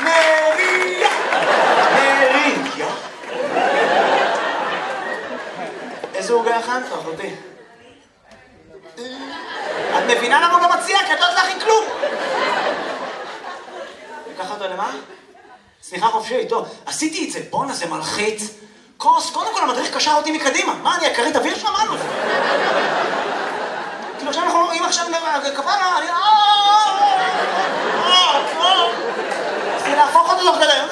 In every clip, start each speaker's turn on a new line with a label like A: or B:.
A: מריה! מריה! איזה עוגה הכנת, אחותי? את מבינה למה הוא לא מציע? כי את לא יודעת להכין כלום! לקחה אותו למה? סליחה חופשית, טוב, עשיתי את זה, בואנה, זה מלחיץ. קודם כל המדריך קשר אותי מקדימה. מה, אני הכרית אוויר שם? מה? כאילו עכשיו אנחנו, אם עכשיו כפרה, אני... רציתי להפוך אותו תוך כדי.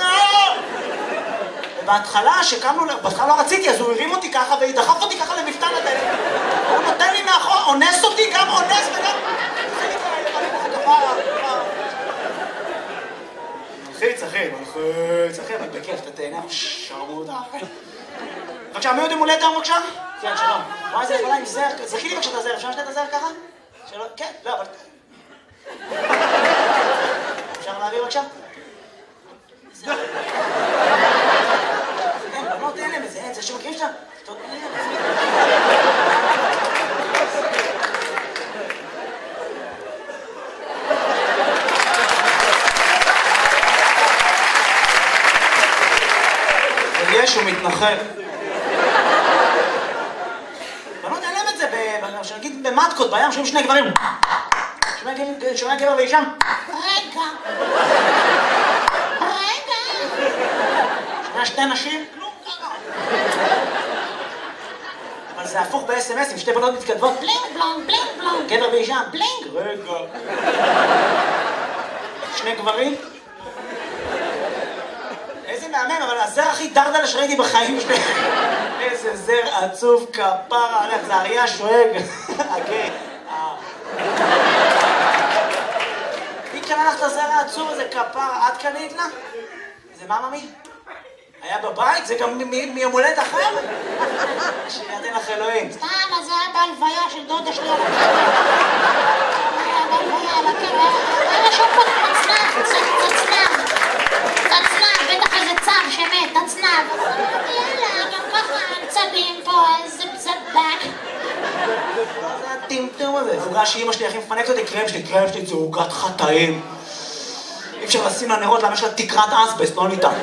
A: ובהתחלה, שקמנו, בהתחלה לא רציתי, אז הוא הרים אותי ככה ודחף אותי ככה למפתן הדלת. הוא נותן לי מאחור, אונס אותי, גם אונס וגם... מלחיץ, אחי, אבל בכיף, אתה תהנה, שרמוטה, אחי. בבקשה, מי עוד יום הולדת היום בבקשה? כן, שלום. וואי, זה יכולה עם זר, זרקי לי בבקשה את הזר, אפשר לשתת את הזר ככה? שלום, כן, לא, אבל... אפשר להעביר בבקשה? אין, בנות, אין להם את זה, אין, זה שמכירים שאתה... יש, הוא מתנחל. בנות, אין להם את זה, שנגיד במטקות, בים, שומעים שני גברים. שומע גבר ואישה? רגע. שומע שתי נשים? כלום ככה. אבל זה הפוך ב-SMS, עם שתי בנות מתכתבות. בלינג בלונג, בלינג בלונג. גבר ואישה? בלינג. רגע. שני גברים? איזה מהמם, אבל הזר הכי דרדלה שראיתי בחיים שלי. איזה זר עצוב כפרה עליך, זה אריה שואג. אוקיי. מי קנה לך את הזר העצוב הזה כפרה? את קנית לה? זה מה ממי? היה בבית? זה גם מיום הולדת אחר? שידן לך אלוהים.
B: סתם, אז זה היה בהלוויה של דודה שלי. היה בהלוויה על הקרב. היה שום פה תצנב. בטח איזה צב שמת, תצנב. יאללה, גם ככה צבים פה, איזה צבק.
A: זה הטמטום הזה. עוגה שאמא שלי הכי מפנקת אותי, קרם שלי זה עוגת חטאים. אי אפשר לשים לה נרות, למה יש לה תקרת אסבסט, לא ניתן.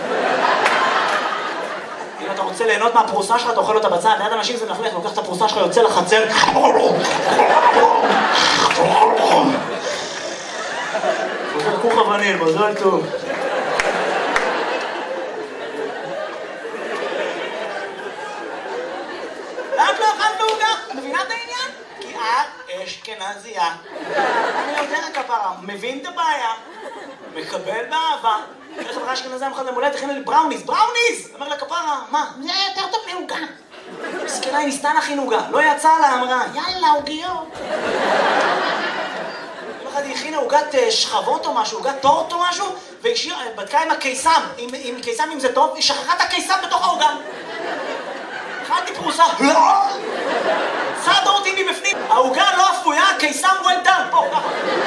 A: אם אתה רוצה ליהנות מהפרוסה שלך, אתה אוכל אותה בצד. ליד אנשים זה מלכלך, לוקח את הפרוסה שלך, יוצא לחצר. זה כוך וניל, מזל טוב. את לא אכלת עוגה? את מבינה את העניין? כי את אשכנזייה. אני יודע כפרה, מבין את הבעיה, מקבל באהבה. אחרי חברה אשכנזייה מחד למולדת, הכינה לי בראוניז. אומר לה כפרה, מה?
B: זה יותר טוב מעוגה.
A: מסכנה, היא ניסתה להכין עוגה, לא יצא לה, אמרה.
B: יאללה, עוגיות.
A: היא הכינה עוגת שכבות או משהו, עוגת טורט או משהו, והיא בדקה עם הקיסם, עם קיסם אם זה טוב, היא שכחה את הקיסם בתוך העוגה. אכלתי פרוסה, צד אותי מבפנים, העוגה לא אפויה, הקיסם well done, פה, ככה.